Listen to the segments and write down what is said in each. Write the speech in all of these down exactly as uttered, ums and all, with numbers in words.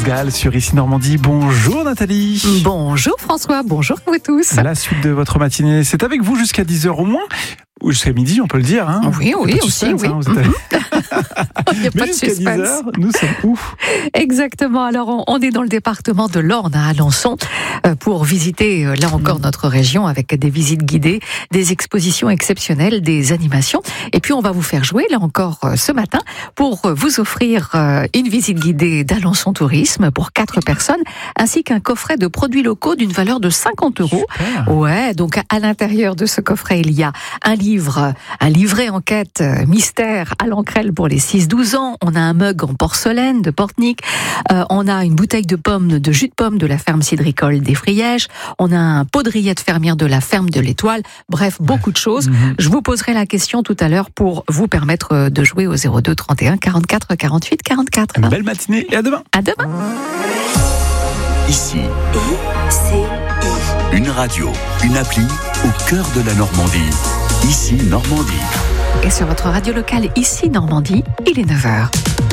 Gall sur Ici Normandie. Bonjour Nathalie. Bonjour François, bonjour à vous tous. La suite de votre matinée, c'est avec vous jusqu'à dix heures au moins. Ou jusqu'à midi, on peut le dire. Hein. Oui, oui, aussi, suspense, oui. Hein, vous êtes... Il n'y a Mais pas de jusqu'à suspense. dix heures, nous sommes ouf. Exactement. Alors, on, on est dans le département de l'Orne, à Alençon, euh, pour visiter, euh, là encore, notre région avec des visites guidées, des expositions exceptionnelles, des animations. Et puis, on va vous faire jouer, là encore, euh, ce matin, pour euh, vous offrir euh, une visite guidée d'Alençon Tourisme pour quatre personnes, ainsi qu'un coffret de produits locaux d'une valeur de cinquante euros. Super. Ouais, donc à l'intérieur de ce coffret, il y a un livre, un livret enquête euh, mystère à l'encrielle pour les six douze ans. On a un mug en porcelaine de Portnic. Euh, on a une bouteille de pommes, de jus de pomme de la ferme cidricole des Frièges. On a un pot de rillettes fermière de la ferme de l'Étoile. Bref, beaucoup de choses. Mhm. Je vous poserai la question tout à l'heure pour vous permettre de jouer au zéro deux trente et un quarante-quatre quarante-huit quarante-quatre. Une belle matinée et à demain. À demain. Ici, I C I. une radio, une appli au cœur de la Normandie. Ici Normandie. Et sur votre radio locale, ici Normandie, il est neuf heures.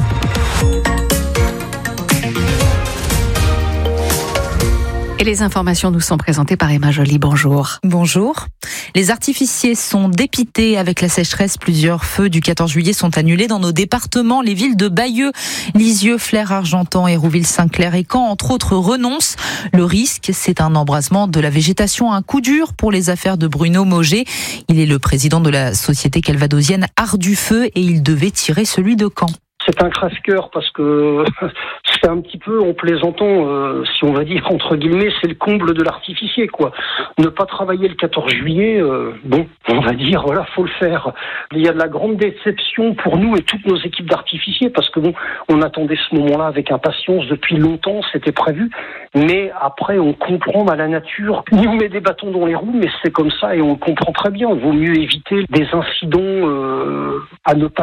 Et les informations nous sont présentées par Emma Joly. Bonjour. Bonjour. Les artificiers sont dépités avec la sécheresse. Plusieurs feux du quatorze juillet sont annulés dans nos départements. Les villes de Bayeux, Lisieux, Flers, Argentan, Hérouville, Saint-Clair et Caen, entre autres, renoncent. Le risque, c'est un embrasement de la végétation, un coup dur pour les affaires de Bruno Mauger. Il est le président de la société calvadosienne Art du Feu et il devait tirer celui de Caen. C'est un crève-cœur parce que c'est un petit peu, en plaisantant, euh, si on va dire entre guillemets, c'est le comble de l'artificier, quoi. Ne pas travailler le quatorze juillet, euh, bon, on va dire, voilà, faut le faire. Il y a de la grande déception pour nous et toutes nos équipes d'artificiers parce que bon, on attendait ce moment-là avec impatience depuis longtemps, c'était prévu. Mais après, on comprend à la nature, il nous met des bâtons dans les roues, mais c'est comme ça et on le comprend très bien. Il vaut mieux éviter des incidents euh, à ne pas